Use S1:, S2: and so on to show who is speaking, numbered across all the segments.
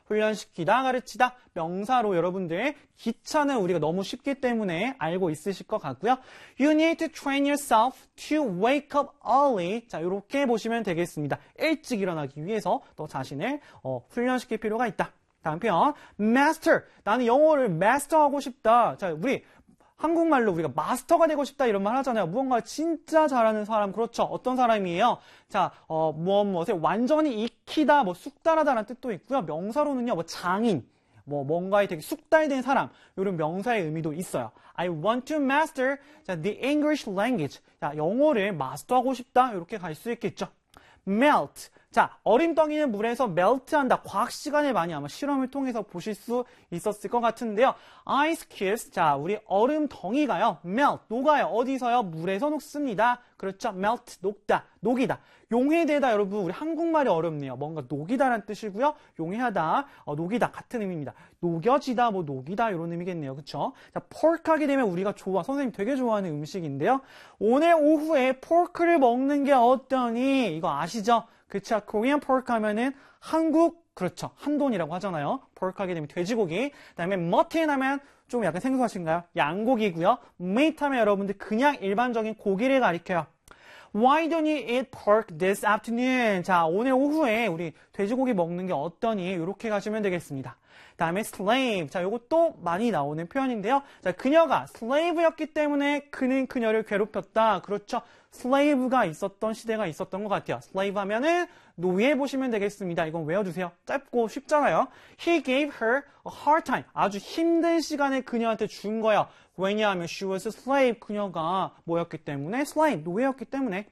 S1: 훈련시키다, 가르치다, 명사로 여러분들 기차는 우리가 너무 쉽기 때문에 알고 있으실 것 같고요. You need to train yourself to wake up early. 자, 이렇게 보시면 되겠습니다. 일찍 일어나기 위해서 너 자신을 훈련시킬 필요가 있다. 다음 표현, master. 나는 영어를 마스터하고 싶다. 자, 우리 한국말로 우리가 마스터가 되고 싶다 이런 말 하잖아요. 무언가 진짜 잘하는 사람, 그렇죠. 어떤 사람이에요? 자, 무엇에 완전히 익히다, 숙달하다라는 뜻도 있고요. 명사로는요, 장인, 뭔가에 되게 숙달된 사람, 이런 명사의 의미도 있어요. I want to master the English language. 자, 영어를 마스터하고 싶다. 이렇게 갈 수 있겠죠. melt. 자, 얼음덩이는 물에서 멜트한다. 과학 시간에 많이 아마 실험을 통해서 보실 수 있었을 것 같은데요. ice cubes. 자, 우리 얼음덩이가요. melt. 녹아요. 어디서요? 물에서 녹습니다. 그렇죠. melt. 녹다. 녹이다. 용해되다. 여러분, 우리 한국말이 어렵네요. 뭔가 녹이다라는 뜻이고요. 용해하다. 녹이다. 같은 의미입니다. 녹여지다. 녹이다. 이런 의미겠네요. 그렇죠? 자, pork 하게 되면 우리가 선생님 되게 좋아하는 음식인데요. 오늘 오후에 포크를 먹는 게 어떠니? 이거 아시죠? 그쵸. Korean pork 하면은 한국, 그렇죠. 한돈이라고 하잖아요. pork 하게 되면 돼지고기. 그 다음에 mutton 하면 좀 약간 생소하신가요? 양고기고요. meat 하면 여러분들 그냥 일반적인 고기를 가리켜요. Why don't you eat pork this afternoon? 자, 오늘 오후에 우리 돼지고기 먹는 게 어떠니? 이렇게 가시면 되겠습니다. 다음에 slave. 자, 요것도 많이 나오는 표현인데요. 자, 그녀가 slave였기 때문에 그는 그녀를 괴롭혔다. 그렇죠. slave가 있었던 시대가 있었던 것 같아요. slave 하면은 노예 보시면 되겠습니다. 이건 외워주세요. 짧고 쉽잖아요. He gave her a hard time. 아주 힘든 시간을 그녀한테 준 거예요. 왜냐하면 she was a slave. 그녀가 뭐였기 때문에? slave, 노예였기 때문에.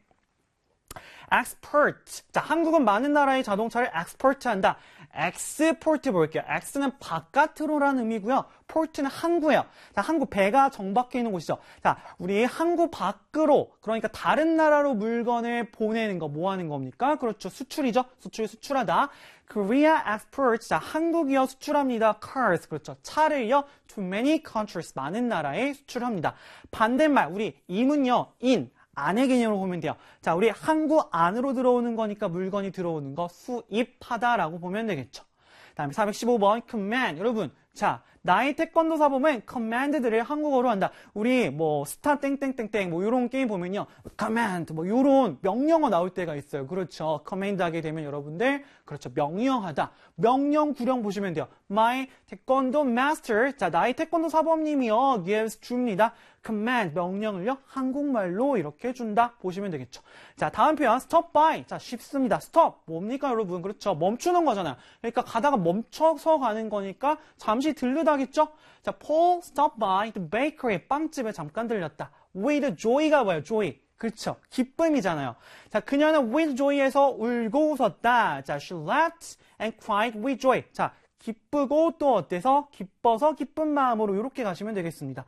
S1: export. 자, 한국은 많은 나라의 자동차를 export한다. export 볼게요. x는 바깥으로라는 의미고요. port는 항구예요. 자, 항구, 배가 정박해 있는 곳이죠. 자, 우리 항구 밖으로, 그러니까 다른 나라로 물건을 보내는 거, 뭐 하는 겁니까? 그렇죠. 수출이죠. 수출하다. Korea exports. 자, 한국이요. 수출합니다. cars. 그렇죠. 차를요. to many countries. 많은 나라에 수출합니다. 반대말, 우리 임은요. in. 안의 개념으로 보면 돼요. 자, 우리 항구 안으로 들어오는 거니까 물건이 들어오는 거 수입하다라고 보면 되겠죠. 다음에 415번 command. 여러분, 자, 나의 태권도 사범은 command들을 한국어로 한다. 우리 스타 땡땡땡땡 이런 게임 보면요. command 이런 명령어 나올 때가 있어요. 그렇죠. command 하게 되면 여러분들 그렇죠. 명령하다. 명령 구령 보시면 돼요. My 태권도 master. 자, 나의 태권도 사범님이요. gives 줍니다. command 명령을요. 한국말로 이렇게 준다. 보시면 되겠죠. 자, 다음 표현 stop by. 자, 쉽습니다. stop. 뭡니까, 여러분? 그렇죠. 멈추는 거잖아요. 그러니까 가다가 멈춰서 가는 거니까 잠시 들르다겠죠? 자, Paul stopped by the bakery. 빵집에 잠깐 들렸다. with joy가 뭐예요? joy. 그렇죠. 기쁨이잖아요. 자, 그녀는 with joy에서 울고 웃었다. 자, she laughed and cried with joy. 자, 기쁘고 또 어때서? 기뻐서 기쁜 마음으로 이렇게 가시면 되겠습니다.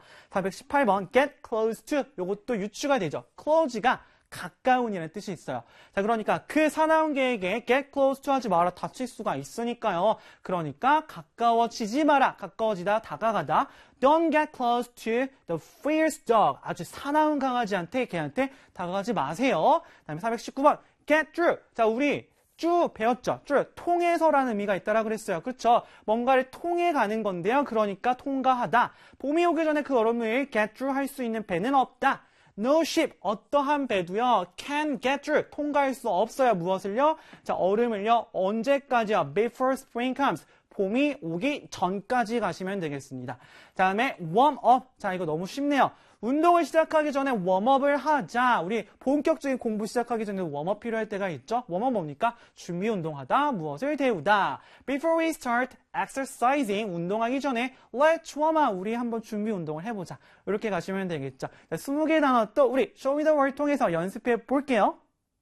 S1: 418번 get close to. 요것도 유추가 되죠. close가 가까운이라는 뜻이 있어요. 자, 그러니까 그 사나운 개에게 get close to 하지 마라. 다칠 수가 있으니까요. 그러니까 가까워지지 마라. 가까워지다, 다가가다. Don't get close to the fierce dog. 아주 사나운 강아지한테, 걔한테 다가가지 마세요. 다음에 419번 get through. 자, 우리 쭉 배웠죠. 쭉 통해서라는 의미가 있다라 그랬어요. 그렇죠? 뭔가를 통해 가는 건데요. 그러니까 통과하다. 봄이 오기 전에 그 얼음을 get through 할 수 있는 배는 없다. No ship, 어떠한 배도요, can get through, 통과할 수 없어요. 무엇을요? 자, 얼음을요, 언제까지요? Before spring comes, 봄이 오기 전까지 가시면 되겠습니다. 다음에 warm up, 자, 이거 너무 쉽네요. 운동을 시작하기 전에 웜업을 하자. 우리 본격적인 공부 시작하기 전에 웜업 필요할 때가 있죠. 웜업 뭡니까? 준비 운동하다, 무엇을 데우다. Before we start exercising, 운동하기 전에 let's warm up, 우리 한번 준비 운동을 해보자. 이렇게 가시면 되겠죠. 20개 단어 또 우리 Show Me the World 통해서 연습해 볼게요.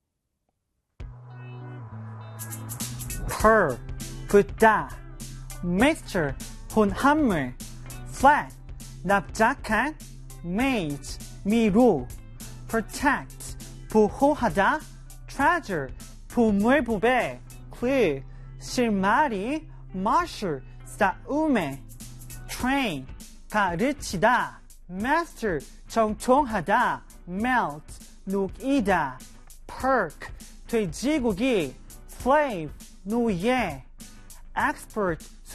S1: per, 붓다, mixture, 혼합물, flat, 납작한, mate, 미로, protect, 보호하다, treasure, 보물보배, clue, 실마리, marshal, 싸움에, train, 가르치다, master, 정통하다, melt, 녹이다, pork, 돼지고기, slave, 노예, export